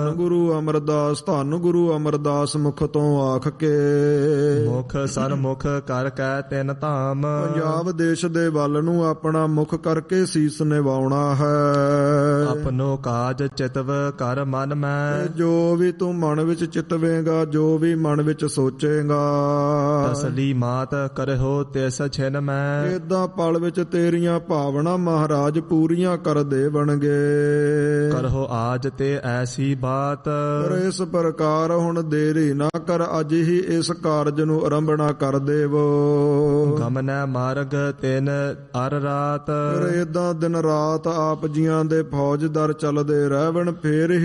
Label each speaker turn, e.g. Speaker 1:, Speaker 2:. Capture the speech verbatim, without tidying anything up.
Speaker 1: ਗੁਰੂ ਅਮਰਦਾਸ ਧੰਨ ਗੁਰੂ ਅਮਰਦਾਸ ਮੁਖ ਤੋਂ ਆਖ ਕੇ।
Speaker 2: ਮੁਖ ਸਨਮੁਖ ਕਰ ਕੈ ਤਿਨ ਧਾਮ।
Speaker 1: ਪੰਜਾਬ ਦੇਸ਼ ਦੇ ਵੱਲ ਨੂੰ ਆਪਣਾ ਮੁਖ ਕਰਕੇ ਸੀਸ ਨਿਵਾਉਣਾ ਹੈ।
Speaker 2: ਆਪਨੋ ਕਾਜ ਚਿਤਵ ਕਰ ਮਨ ਮੈਂ।
Speaker 1: ਜੋ ਵੀ ਤੂੰ ਮਨ ਵਿੱਚ ਚਿਤਵੇਂਗਾ, ਜੋ ਵੀ ਮਨ ਵਿੱਚ ਸੋਚੇਗਾ,
Speaker 2: ਤਸਲੀ ਮਾਤ ਕਰਹੁ ਤਿਸ ਛਿਨ ਮੈਂ।
Speaker 1: ਏਦਾਂ ਪਲ ਵਿੱਚ ਤੇਰੀਆਂ ਭਾਵਨਾ ਮਹਾਰਾਜ ਪੂਰੀਆਂ ਕਰ ਦੇਵਣਗੇ।
Speaker 2: ਕਰਹੁ ਆਜ ਤੇ ਐਸੀ ਬਾਤ।
Speaker 1: ਪਰ ਇਸ ਪ੍ਰਕਾਰ ਹੁਣ ਦੇਰੀ ਨਾ ਕਰ, ਅੱਜ ਹੀ ਇਸ ਕਾਰਜ ਨੂੰ ਆਰੰਭਣਾ ਕਰ ਦੇਵੋ।
Speaker 2: ਗਮਨੈ ਮਾਰਗ ਤਿਨ ਅਰ ਰਾਤ।
Speaker 1: ਫਿਰ ਏਦਾਂ ਦਿਨ ਰਾਤ ਆਪ ਜੀਆਂ ਦੇ ਫੌਜਦਾਰ ਚੱਲਦੇ ਰਹਿਵਣ, ਫੇਰ